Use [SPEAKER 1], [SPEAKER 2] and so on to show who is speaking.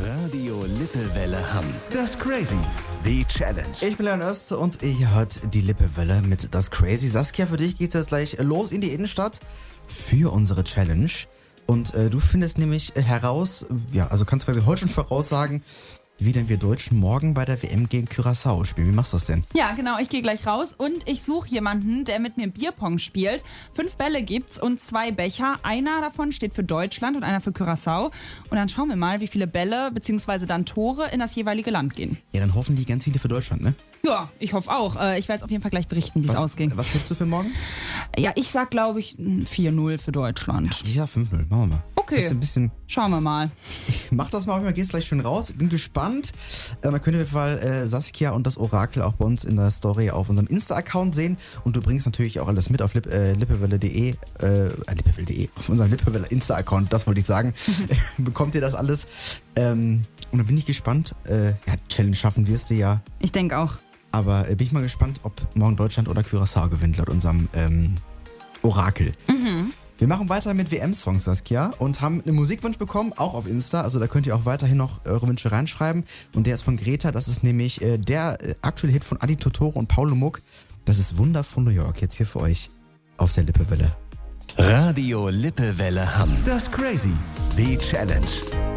[SPEAKER 1] Radio Lippewelle Hamm. Das Crazy. Die Challenge.
[SPEAKER 2] Ich bin Leon Öst und ihr hört die Lippewelle mit Das Crazy. Saskia, für dich geht es jetzt gleich los in die Innenstadt für unsere Challenge. Und du findest nämlich heraus, also kannst du quasi heute schon voraussagen, wie denn wir Deutschen morgen bei der WM gegen Curaçao spielen. Wie machst du das denn?
[SPEAKER 3] Ja, genau. Ich gehe gleich raus und ich suche jemanden, der mit mir Bierpong spielt. 5 Bälle gibt's und 2 Becher. Einer davon steht für Deutschland und einer für Curaçao. Und dann schauen wir mal, wie viele Bälle bzw. dann Tore in das jeweilige Land gehen.
[SPEAKER 2] Ja, dann hoffen die ganz viele für Deutschland, ne?
[SPEAKER 3] Ja, ich hoffe auch. Ich werde jetzt auf jeden Fall gleich berichten, wie es ausging.
[SPEAKER 2] Was tippst du für morgen?
[SPEAKER 3] Ja, ich sag, glaube ich, 4-0 für Deutschland.
[SPEAKER 2] Ich sag 5-0. Machen wir mal.
[SPEAKER 3] Okay.
[SPEAKER 2] Bisschen
[SPEAKER 3] Schauen wir mal.
[SPEAKER 2] Mach das mal, auf jeden Fall gehst gleich schön raus. Bin gespannt. Und dann könnt ihr auf jeden Fall Saskia und das Orakel auch bei uns in der Story auf unserem Insta-Account sehen. Und du bringst natürlich auch alles mit auf lippewelle.de, auf unserem Lippewelle Insta-Account, das wollte ich sagen. Bekommt ihr das alles. Und dann bin ich gespannt. Challenge schaffen wirst du ja.
[SPEAKER 3] Ich denke auch.
[SPEAKER 2] Aber bin ich mal gespannt, ob morgen Deutschland oder Curaçao gewinnt, laut unserem Orakel. Wir machen weiter mit WM-Songs, Saskia, und haben einen Musikwunsch bekommen, auch auf Insta. Also da könnt ihr auch weiterhin noch eure Wünsche reinschreiben. Und der ist von Greta. Das ist nämlich der aktuelle Hit von Adi Totoro und Paulo Muck. Das ist Wunder von New York. Jetzt hier für euch auf der Lippewelle.
[SPEAKER 1] Radio Lippewelle Hamm. Das Crazy. Die Challenge.